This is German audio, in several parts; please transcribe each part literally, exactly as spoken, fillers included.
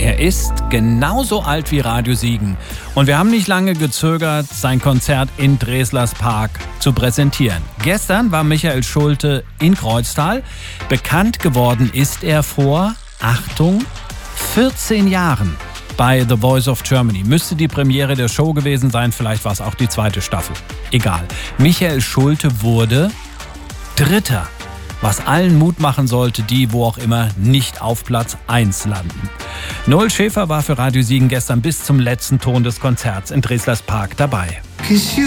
Er ist genauso alt wie Radio Siegen. Und wir haben nicht lange gezögert, sein Konzert in Dreslers Park zu präsentieren. Gestern war Michael Schulte in Kreuztal. Bekannt geworden ist er vor, Achtung, vierzehn Jahren. Bei The Voice of Germany. Müsste die Premiere der Show gewesen sein, vielleicht war es auch die zweite Staffel. Egal. Michael Schulte wurde Dritter, was allen Mut machen sollte, die, wo auch immer, nicht auf Platz eins landen. Noel Schäfer war für Radio Siegen gestern bis zum letzten Ton des Konzerts in Dreslers Park dabei. Vielen,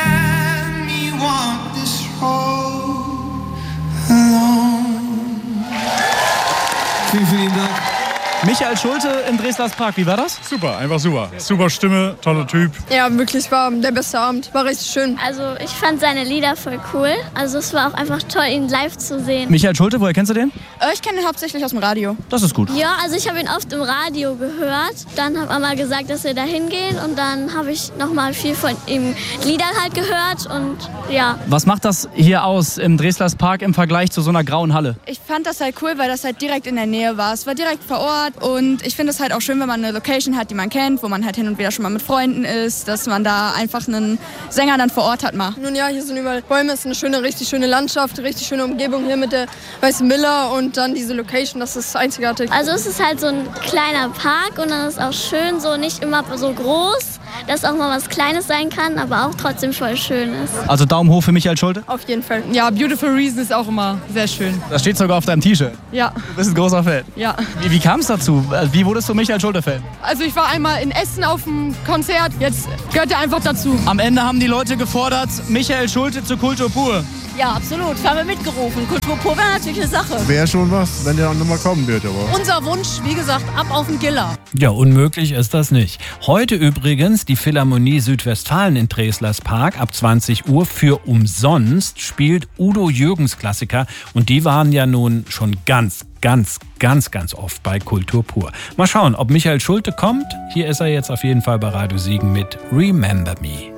vielen Dank. Michael Schulte in Dreslers Park, wie war das? Super, einfach super. Super Stimme, toller Typ. Ja, wirklich war der beste Abend. War richtig schön. Also ich fand seine Lieder voll cool. Also es war auch einfach toll, ihn live zu sehen. Michael Schulte, woher kennst du den? Äh, ich kenne ihn hauptsächlich aus dem Radio. Das ist gut. Ja, also ich habe ihn oft im Radio gehört. Dann hat Mama gesagt, dass wir da hingehen. Und dann habe ich nochmal viel von ihm Liedern halt gehört. Und ja. Was macht das hier aus im Dreslers Park im Vergleich zu so einer grauen Halle? Ich fand das halt cool, weil das halt direkt in der Nähe war. Es war direkt vor Ort. Und ich finde es halt auch schön, wenn man eine Location hat, die man kennt, wo man halt hin und wieder schon mal mit Freunden ist, dass man da einfach einen Sänger dann vor Ort hat mal. Nun ja, hier sind überall Bäume, es ist eine schöne, richtig schöne Landschaft, richtig schöne Umgebung hier mit der Weißen Miller und dann diese Location, das ist einzigartig. Also es ist halt so ein kleiner Park und dann ist auch schön, so nicht immer so groß, dass auch mal was Kleines sein kann, aber auch trotzdem voll schön ist. Also Daumen hoch für Michael Schulte? Auf jeden Fall. Ja, Beautiful Reason ist auch immer sehr schön. Das steht sogar auf deinem T-Shirt. Ja. Du bist ein großer Fan. Ja. Wie, wie kam es dazu? Wie wurdest du Michael Schulte-Fan? Also ich war einmal in Essen auf dem Konzert, jetzt gehört er einfach dazu. Am Ende haben die Leute gefordert, Michael Schulte zu Kultur pur. Ja, absolut. Wir haben mitgerufen. Kultur pur wäre natürlich eine Sache. Wäre schon was, wenn der nochmal kommen wird. Aber. Unser Wunsch, wie gesagt, ab auf den Giller. Ja, unmöglich ist das nicht. Heute übrigens die Philharmonie Südwestfalen in Dreslers Park ab zwanzig Uhr für umsonst spielt Udo Jürgens Klassiker. Und die waren ja nun schon ganz, ganz, ganz, ganz oft bei Kultur pur. Mal schauen, ob Michael Schulte kommt. Hier ist er jetzt auf jeden Fall bei Radio Siegen mit Remember Me.